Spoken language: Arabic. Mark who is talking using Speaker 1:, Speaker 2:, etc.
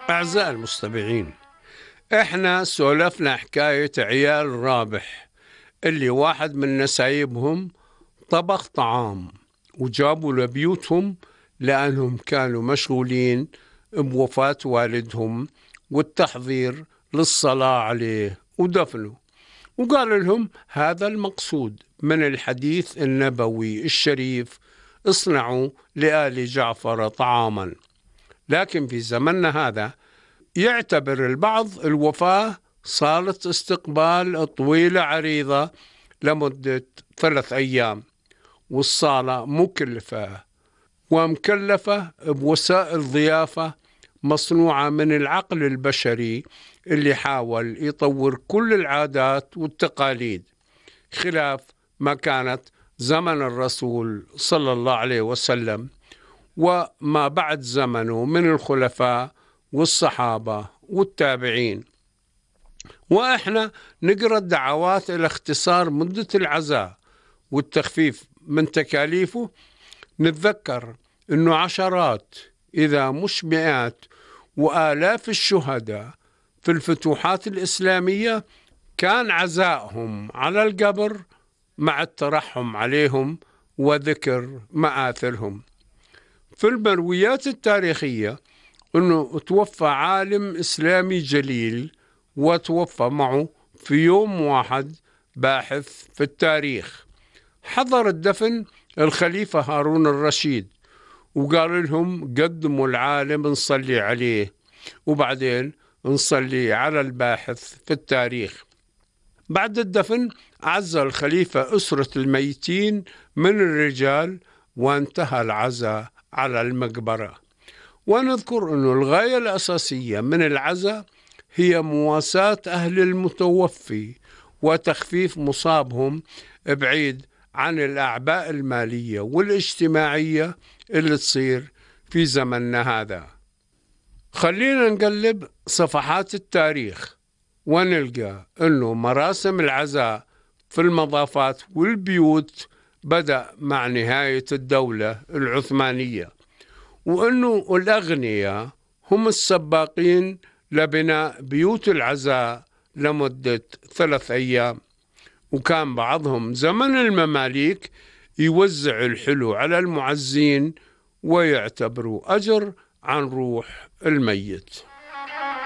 Speaker 1: أعزائي المستمعين، إحنا سولفنا حكاية عيال رابح اللي واحد من نسايبهم طبخ طعام وجابوا لبيوتهم لأنهم كانوا مشغولين بوفاة والدهم والتحضير للصلاة عليه ودفنه، وقال لهم هذا المقصود من الحديث النبوي الشريف: اصنعوا لآل جعفر طعاما. لكن في زمننا هذا يعتبر البعض الوفاة صالة استقبال طويلة عريضة لمدة 3 أيام، والصالة مكلفة ومكلفة بوسائل ضيافة مصنوعة من العقل البشري اللي حاول يطور كل العادات والتقاليد، خلاف ما كانت زمن الرسول صلى الله عليه وسلم وما بعد زمنه من الخلفاء والصحابة والتابعين. وإحنا نقرأ الدعوات إلى اختصار مدة العزاء والتخفيف من تكاليفه، نتذكر أنه عشرات إذا مش مئات وآلاف الشهداء في الفتوحات الإسلامية كان عزائهم على القبر مع الترحم عليهم وذكر مآثرهم. في المرويات التاريخية أنه توفى عالم إسلامي جليل وتوفى معه في يوم واحد باحث في التاريخ. حضر الدفن الخليفة هارون الرشيد وقال لهم قدموا العالم نصلي عليه وبعدين نصلي على الباحث في التاريخ. بعد الدفن عزى الخليفة أسرة الميتين من الرجال وانتهى العزاء على المقبرة. ونذكر أن الغاية الأساسية من العزاء هي مواساة أهل المتوفي وتخفيف مصابهم بعيد عن الأعباء المالية والاجتماعية اللي تصير في زمننا هذا. خلينا نقلب صفحات التاريخ ونلقى أنه مراسم العزاء في المضافات والبيوت بدأ مع نهاية الدولة العثمانية، وأنه الأغنياء هم السباقين لبناء بيوت العزاء لمدة 3 أيام، وكان بعضهم زمن المماليك يوزع الحلو على المعزين ويعتبروا أجر عن روح الميت.